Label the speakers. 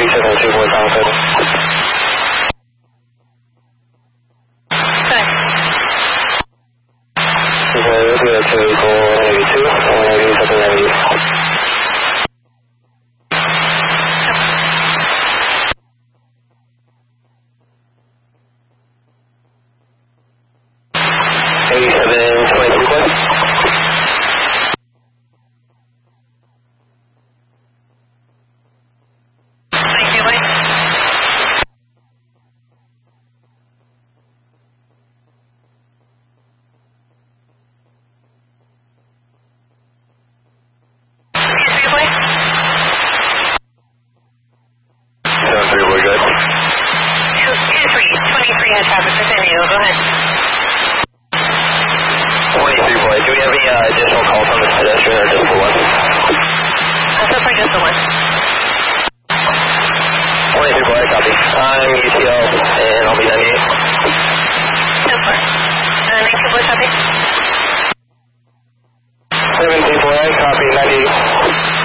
Speaker 1: 72 boy, Tom Cody.
Speaker 2: Thanks.
Speaker 1: Okay, we'll do that to go 182, 180, 790. Additional calls on this pedestrian or just the one?
Speaker 2: So far just the one.
Speaker 1: 23 boy, copy. I'm UTL and I'll be 98.
Speaker 2: So far. 19 boy, copy.
Speaker 1: 17 boy, copy, 98.